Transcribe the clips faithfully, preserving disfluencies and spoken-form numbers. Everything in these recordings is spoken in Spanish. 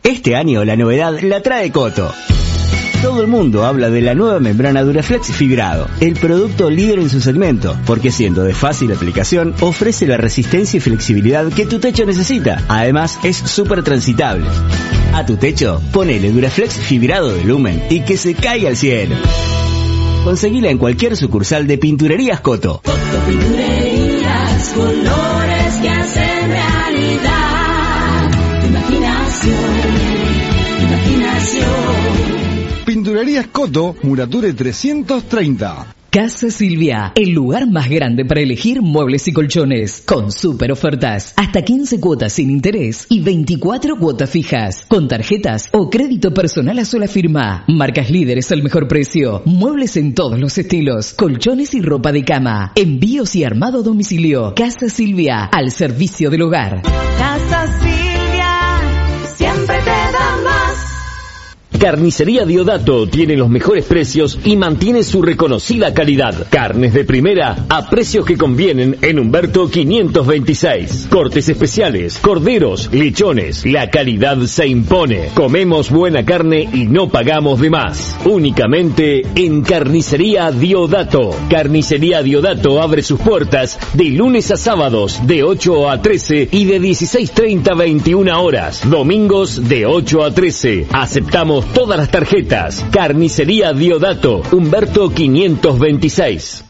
Este año la novedad la trae Coto. Todo el mundo habla de la nueva membrana Duraflex Fibrado, el producto líder en su segmento, porque siendo de fácil aplicación, ofrece la resistencia y flexibilidad que tu techo necesita. Además, es súper transitable. A tu techo, ponele Duraflex Fibrado de Lumen y que se caiga al cielo. Conseguila en cualquier sucursal de Pinturerías Coto. Coto Pinturerías, colores que hacen realidad. Imaginación, imaginación. Pinturerías Coto, Murature trescientos treinta. Casa Silvia, el lugar más grande para elegir muebles y colchones, con super ofertas, hasta quince cuotas sin interés y veinticuatro cuotas fijas, con tarjetas o crédito personal a sola firma, marcas líderes al mejor precio, muebles en todos los estilos, colchones y ropa de cama, envíos y armado a domicilio. Casa Silvia, al servicio del hogar. Casa Silvia, siempre te da más. Carnicería Diodato tiene los mejores precios y mantiene su reconocida calidad. Carnes de primera a precios que convienen en Humberto quinientos veintiséis. Cortes especiales, corderos, lechones. La calidad se impone. Comemos buena carne y no pagamos de más. Únicamente en Carnicería Diodato. Carnicería Diodato abre sus puertas de lunes a sábados de ocho a trece y de dieciséis treinta a veintiuna horas. Domingos de ocho a trece. Aceptamos todas las tarjetas. Carnicería Diodato, Humberto quinientos veintiséis.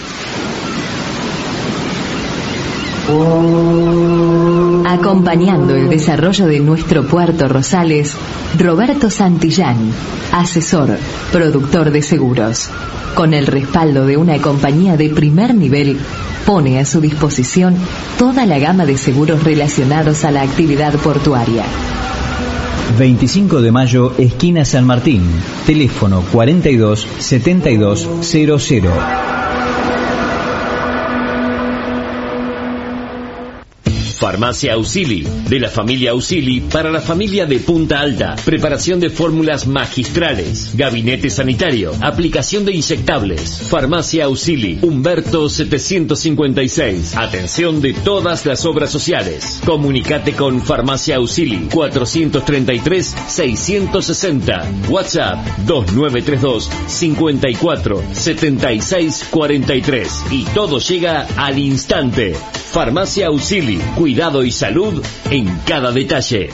Acompañando el desarrollo de nuestro Puerto Rosales, Roberto Santillán, asesor, productor de seguros. Con el respaldo de una compañía de primer nivel, pone a su disposición toda la gama de seguros relacionados a la actividad portuaria. veinticinco de mayo, esquina San Martín. Teléfono cuarenta y dos setenta y dos cero cero. Farmacia Ausili, de la familia Ausili para la familia de Punta Alta. Preparación de fórmulas magistrales, gabinete sanitario, aplicación de inyectables. Farmacia Ausili, Humberto setecientos cincuenta y seis. Atención de todas las obras sociales. Comunicate con Farmacia Ausili cuatrocientos treinta y tres seiscientos sesenta. WhatsApp dos nueve tres dos cincuenta y cuatro setenta y seis cuarenta y tres. Y todo llega al instante. Farmacia Ausili, cuidado y salud en cada detalle.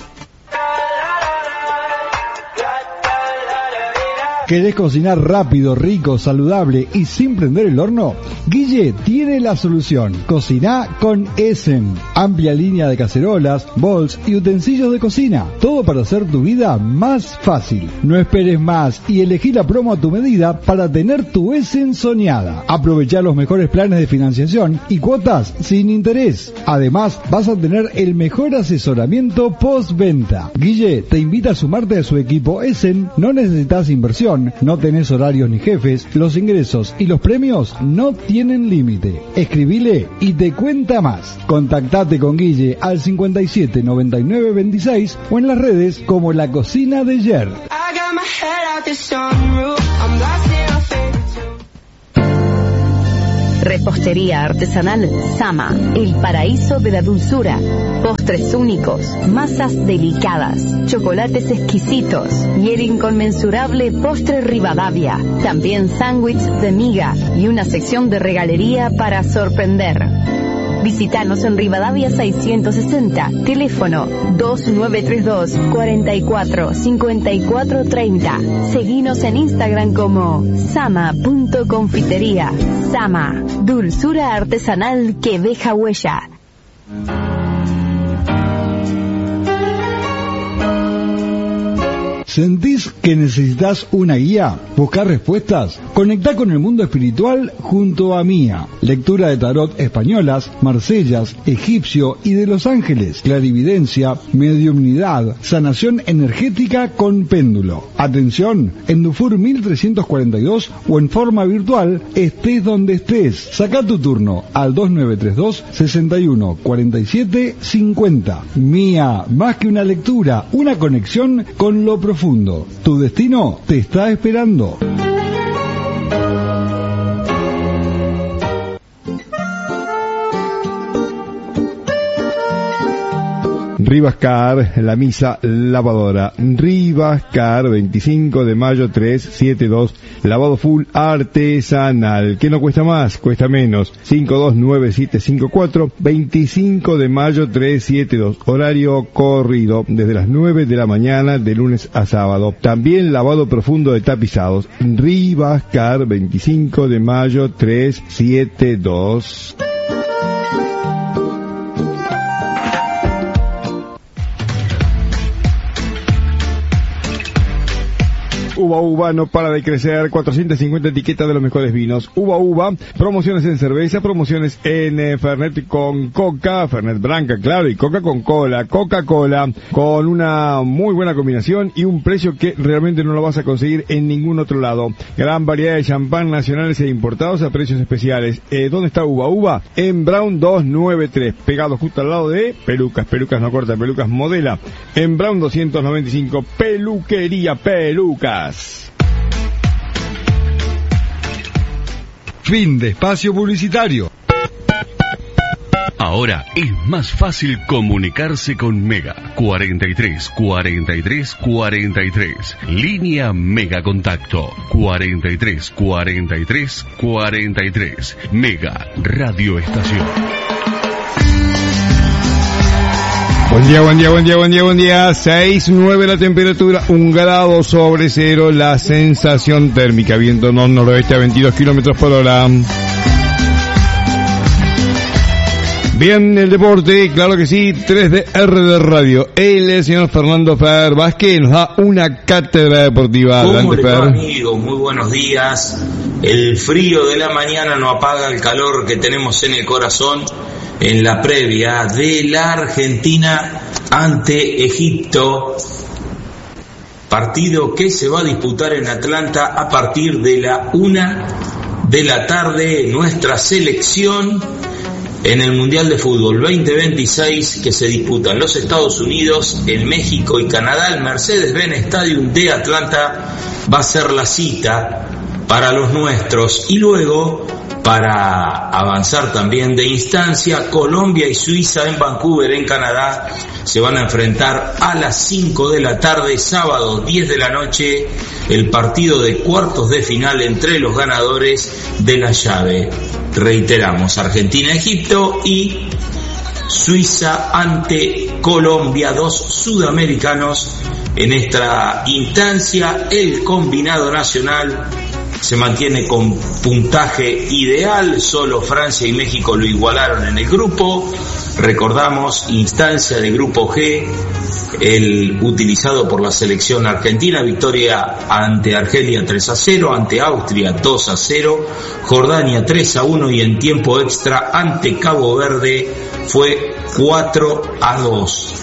¿Querés cocinar rápido, rico, saludable y sin prender el horno? Guille tiene la solución. Cociná con Essen. Amplia línea de cacerolas, bowls y utensilios de cocina. Todo para hacer tu vida más fácil. No esperes más y elegí la promo a tu medida para tener tu Essen soñada. Aprovechá los mejores planes de financiación y cuotas sin interés. Además, vas a tener el mejor asesoramiento postventa. Guille te invita a sumarte a su equipo Essen. No necesitas inversión. No tenés horarios ni jefes, los ingresos y los premios no tienen límite. Escribile y te cuenta más. Contactate con Guille al cincuenta y siete noventa y nueve veintiséis o en las redes como La Cocina de Yer. Repostería artesanal Sama, el paraíso de la dulzura. Postres únicos, masas delicadas, chocolates exquisitos y el inconmensurable postre Rivadavia. También sándwich de miga y una sección de regalería para sorprender. Visítanos en Rivadavia seiscientos sesenta, teléfono dos nueve tres dos cuarenta y cuatro cincuenta y cuatro treinta. Seguinos en Instagram como sama punto confitería. Sama, dulzura artesanal que deja huella. ¿Sentís que necesitas una guía? ¿Buscar respuestas? Conectá con el mundo espiritual junto a Mía. Lectura de tarot españolas, marsellas, egipcio y de los ángeles. Clarividencia, mediumnidad, sanación energética con péndulo. Atención, en Dufour mil trescientos cuarenta y dos o en forma virtual, estés donde estés. Sacá tu turno al dos nueve tres dos sesenta y uno cuarenta y siete cincuenta. Mía, más que una lectura, una conexión con lo profundo. Tu destino te está esperando. Rivascar, la misa lavadora. Rivascar, veinticinco de mayo trescientos setenta y dos, lavado full artesanal. ¿Qué no cuesta más? Cuesta menos. cinco dos nueve siete cinco cuatro, veinticinco de mayo trescientos setenta y dos, horario corrido, desde las nueve de la mañana de lunes a sábado. También lavado profundo de tapizados. Rivascar, veinticinco de mayo trescientos setenta y dos. Uva Uva no para de crecer, cuatrocientas cincuenta etiquetas de los mejores vinos. Uva Uva, promociones en cerveza, promociones en eh, Fernet con Coca, Fernet Branca, claro, y Coca con Cola, Coca-Cola, con una muy buena combinación y un precio que realmente no lo vas a conseguir en ningún otro lado. Gran variedad de champán nacionales e importados a precios especiales. Eh, ¿Dónde está Uva Uva? En Brown doscientos noventa y tres, pegado justo al lado de Pelucas, Pelucas no corta, Pelucas modela. En Brown doscientos noventa y cinco, Peluquería Pelucas. Fin de espacio publicitario. Ahora es más fácil comunicarse con Mega. cuarenta y tres, cuarenta y tres, cuarenta y tres. Línea Mega Contacto. cuarenta y tres, cuarenta y tres, cuarenta y tres. Mega Radio Estación. Buen día, buen día, buen día, buen día, buen día. seis nueve la temperatura, un grado sobre cero la sensación térmica. Viento noroeste a veintidós kilómetros por hora. Bien, el deporte, claro que sí, tres D R de Radio. Él, el señor Fernando Fer Vázquez, nos da una cátedra deportiva. Adelante, Fer. ¿Cómo le va, amigo? Muy buenos días. El frío de la mañana no apaga el calor que tenemos en el corazón en la previa de la Argentina ante Egipto. Partido que se va a disputar en Atlanta a partir de la una de la tarde. Nuestra selección en el Mundial de Fútbol veinte veintiséis que se disputa en los Estados Unidos, en México y Canadá. El Mercedes-Benz Stadium de Atlanta va a ser la cita para los nuestros. Y luego, para avanzar también de instancia, Colombia y Suiza en Vancouver, en Canadá, se van a enfrentar a las cinco de la tarde, sábado diez de la noche, el partido de cuartos de final entre los ganadores de la llave. Reiteramos, Argentina-Egipto y Suiza ante Colombia, dos sudamericanos en esta instancia. El combinado nacional se mantiene con puntaje ideal, solo Francia y México lo igualaron en el grupo. Recordamos, instancia de grupo G, el utilizado por la selección argentina, victoria ante Argelia tres a cero, ante Austria dos a cero, Jordania tres a uno y en tiempo extra ante Cabo Verde fue cuatro a dos.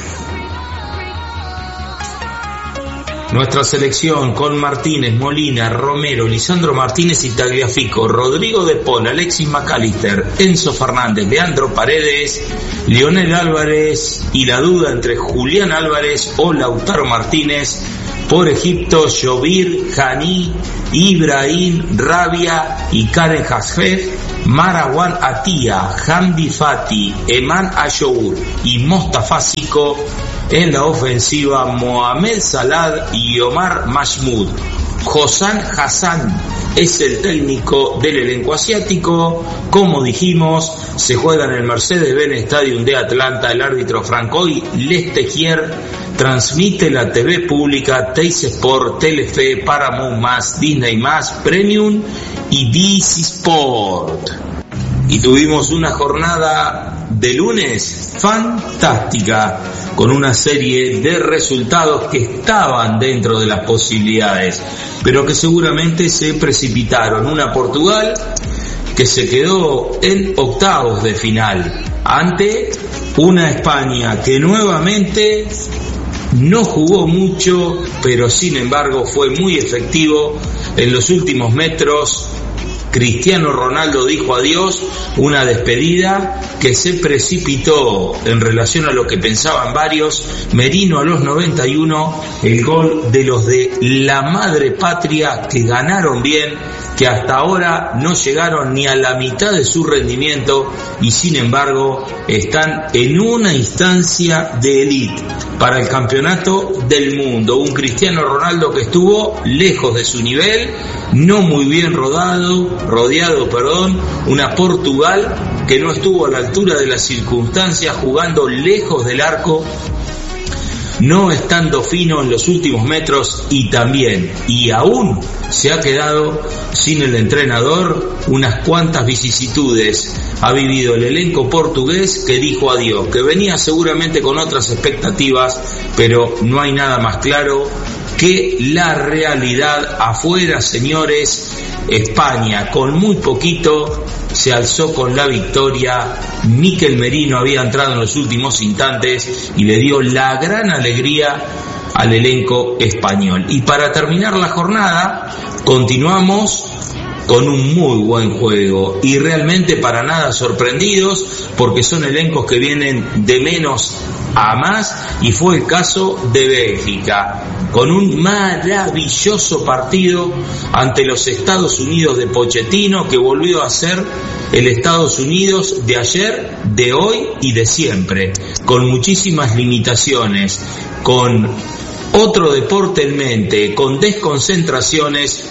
Nuestra selección con Martínez, Molina, Romero, Lisandro Martínez y Tagliafico, Rodrigo de Paul, Alexis McAllister, Enzo Fernández, Leandro Paredes, Lionel Álvarez y la duda entre Julián Álvarez o Lautaro Martínez. Por Egipto, Jovir, Hani, Ibrahim, Rabia y Karen Hasfef, Marwan Atia, Hamdi Fati, Eman Ayour y Mostafa Siko. En la ofensiva, Mohamed Salah y Omar Mahmoud. Hossam Hassan es el técnico del elenco asiático. Como dijimos, se juega en el Mercedes-Benz Stadium de Atlanta. El árbitro Francois Lestegier transmite la T V pública, Teis Sport, Telefe, Paramount+, Disney+, Premium y D C Sport. Y tuvimos una jornada de lunes fantástica, con una serie de resultados que estaban dentro de las posibilidades, pero que seguramente se precipitaron. Una Portugal que se quedó en octavos de final ante una España que nuevamente no jugó mucho, pero sin embargo fue muy efectivo en los últimos metros. Cristiano Ronaldo dijo adiós, una despedida que se precipitó en relación a lo que pensaban varios. Merino a los noventa y uno, el gol de los de la madre patria que ganaron bien, que hasta ahora no llegaron ni a la mitad de su rendimiento y sin embargo están en una instancia de élite para el campeonato del mundo. Un Cristiano Ronaldo que estuvo lejos de su nivel, no muy bien rodado, rodeado, perdón, una Portugal que no estuvo a la altura de las circunstancias, jugando lejos del arco, no estando fino en los últimos metros y también y aún se ha quedado sin el entrenador. Unas cuantas vicisitudes ha vivido el elenco portugués, que dijo adiós, que venía seguramente con otras expectativas, pero no hay nada más claro que la realidad afuera, señores. España con muy poquito se alzó con la victoria. Mikel Merino había entrado en los últimos instantes y le dio la gran alegría al elenco español. Y para terminar la jornada, continuamos con un muy buen juego y realmente para nada sorprendidos, porque son elencos que vienen de menos a más, y fue el caso de Bélgica, con un maravilloso partido ante los Estados Unidos de Pochettino, que volvió a ser el Estados Unidos de ayer, de hoy y de siempre, con muchísimas limitaciones, con otro deporte en mente, con desconcentraciones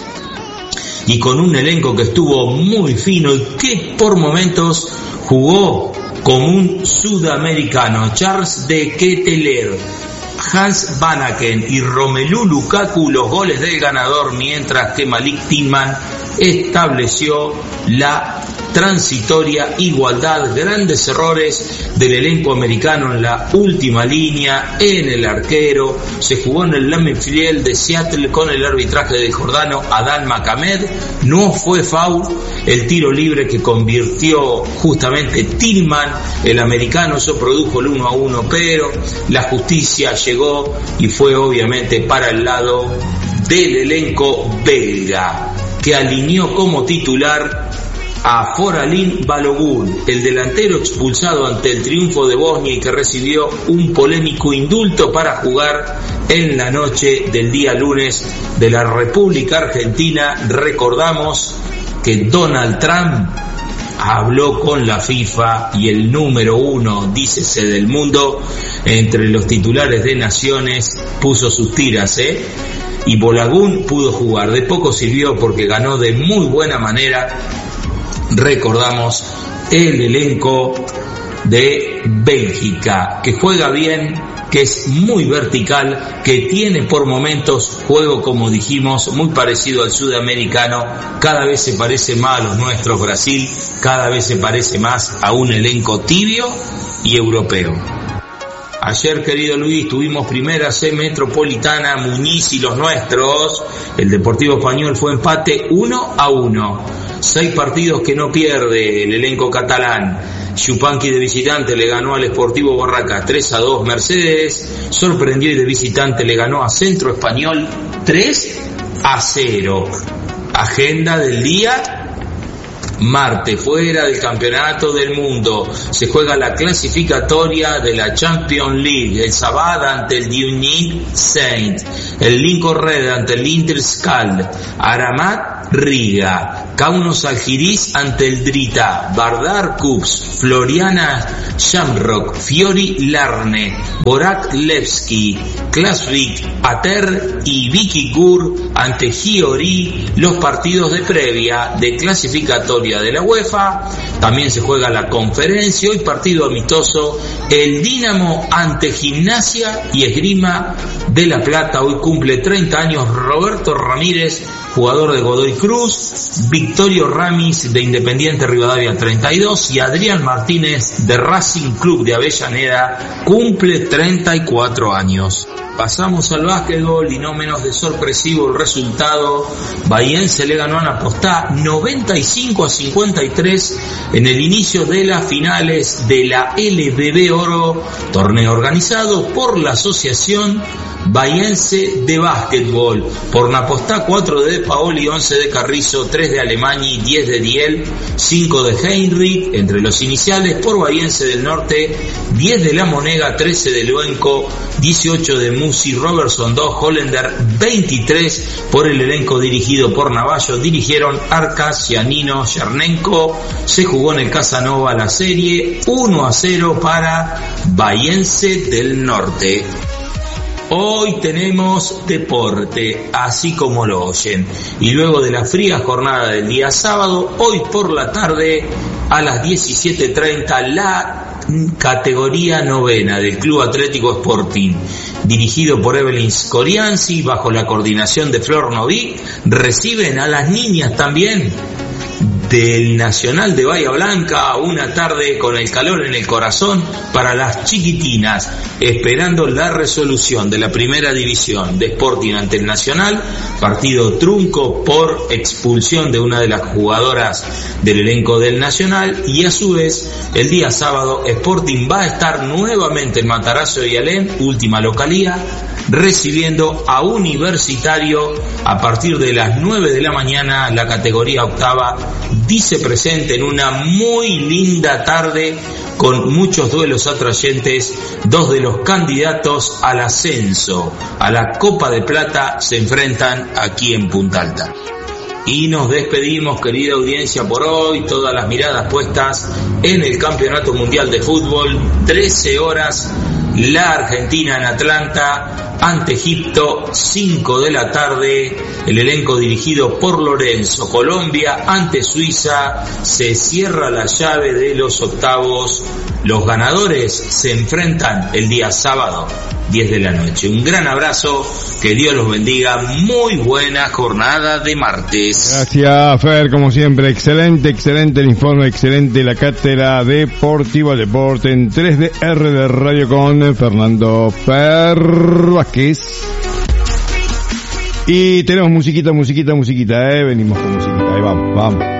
y con un elenco que estuvo muy fino y que por momentos jugó como un sudamericano. Charles de Ketelaere, Hans Vanaken y Romelu Lukaku los goles del ganador, mientras que Malik Tillman estableció la transitoria igualdad. Grandes errores del elenco americano en la última línea, en el arquero. Se jugó en el Lambeau Field de Seattle con el arbitraje del jordano Adán Macamed. No fue foul el tiro libre que convirtió justamente Tillman, el americano. Eso produjo el uno a uno, pero la justicia llegó y fue obviamente para el lado del elenco belga, que alineó como titular a Foralin Balogun, el delantero expulsado ante el triunfo de Bosnia y que recibió un polémico indulto para jugar en la noche del día lunes de la República Argentina. Recordamos que Donald Trump habló con la FIFA y el número uno, dícese, del mundo entre los titulares de naciones puso sus tiras, ¿eh? Y Balogun pudo jugar. De poco sirvió porque ganó de muy buena manera. Recordamos el elenco de Bélgica, que juega bien, que es muy vertical, que tiene por momentos juego, como dijimos, muy parecido al sudamericano. Cada vez se parece más a los nuestros, Brasil, cada vez se parece más a un elenco tibio y europeo. Ayer, querido Luis, tuvimos primera C Metropolitana, Muñiz y los nuestros. El Deportivo Español fue empate uno a uno. Seis partidos que no pierde el elenco catalán. Chupanqui de visitante le ganó al Sportivo Barraca tres a dos. Mercedes sorprendió y de visitante le ganó a Centro Español tres a cero. Agenda del día: martes, fuera del campeonato del mundo, se juega la clasificatoria de la Champions League. El Sabada ante el Dynamic Saint, el Lincoln Red ante el Interskal, Aramat Riga, Kaunos Algiris ante el Drita, Vardar Cups, Floriana Shamrock, Fiori Larne, Borak Levski, Klasvik Ater y Vicky Gur ante Giori. Los partidos de previa de clasificatoria de la UEFA. También se juega la conferencia. Hoy partido amistoso, el Dinamo ante Gimnasia y Esgrima de La Plata. Hoy cumple treinta años Roberto Ramírez, jugador de Godoy Cruz, Victorio Ramis de Independiente Rivadavia, treinta y dos, y Adrián Martínez de Racing Club de Avellaneda cumple treinta y cuatro años. Pasamos al básquetbol y no menos de sorpresivo el resultado. Bahiense le ganó a Napostá noventa y cinco a cincuenta y tres en el inicio de las finales de la L B B Oro, torneo organizado por la Asociación Bahiense de Básquetbol. Por Napostá, cuatro de De Paoli, once de Carrizo, tres de Alemagni, diez de Diel, cinco de Heinrich entre los iniciales. Por Bahiense del Norte, diez de La Monega, trece de Luenco, dieciocho de Musi, Robertson dos, Hollander veintitrés por el elenco dirigido por Navallo. Dirigieron Arcas, Giannino, Chernenko. Se jugó en el Casanova la serie uno a cero para Bahiense del Norte. Hoy tenemos deporte, así como lo oyen. Y luego de la fría jornada del día sábado, hoy por la tarde a las diecisiete treinta, la categoría novena del Club Atlético Sporting, dirigido por Evelyn Scorianzi, bajo la coordinación de Flor Novick, reciben a las niñas también del Nacional de Bahía Blanca. Una tarde con el calor en el corazón para las chiquitinas, esperando la resolución de la primera división de Sporting ante el Nacional, partido trunco por expulsión de una de las jugadoras del elenco del Nacional. Y a su vez, el día sábado, Sporting va a estar nuevamente en Matarazzo y Alem, última localía, recibiendo a Universitario a partir de las nueve de la mañana. La categoría octava dice presente en una muy linda tarde con muchos duelos atrayentes. Dos de los candidatos al ascenso a la Copa de Plata se enfrentan aquí en Punta Alta. Y nos despedimos, querida audiencia, por hoy. Todas las miradas puestas en el Campeonato Mundial de Fútbol. trece horas, la Argentina en Atlanta ante Egipto, cinco de la tarde, el elenco dirigido por Lorenzo. Colombia ante Suiza, se cierra la llave de los octavos. Los ganadores se enfrentan el día sábado, diez de la noche. Un gran abrazo, que Dios los bendiga, muy buena jornada de martes. Gracias, Fer, como siempre, excelente, excelente el informe, excelente la cátedra deportiva, deporte en tres D R de Radio con Fernando Fer Vázquez. Y tenemos musiquita, musiquita, musiquita, eh, venimos con musiquita, ahí vamos, vamos.